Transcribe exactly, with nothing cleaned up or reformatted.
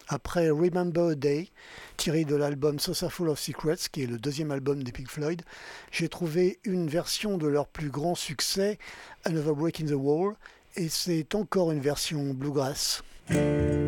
Après Remember a Day, tiré de l'album Saucerful of Secrets, qui est le deuxième album des Pink Floyd, j'ai trouvé une version de leur plus grand succès, Another Break in the Wall, et c'est encore une version bluegrass.